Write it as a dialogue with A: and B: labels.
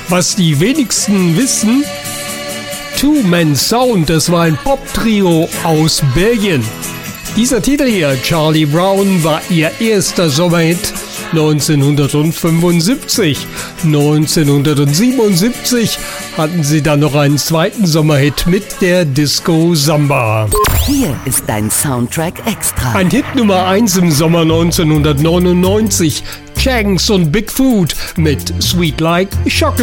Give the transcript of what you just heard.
A: Was die wenigsten wissen, Two Man Sound, das war ein Pop-Trio aus Belgien. Dieser Titel hier, Charlie Brown, war ihr erster Sommerhit 1975. 1977 hatten sie dann noch einen zweiten Sommerhit mit der Disco Samba.
B: Hier ist dein Soundtrack Extra.
A: Ein Hit Nummer 1 im Sommer 1999. Chance und Bigfoot mit Sweet Like Chocolate.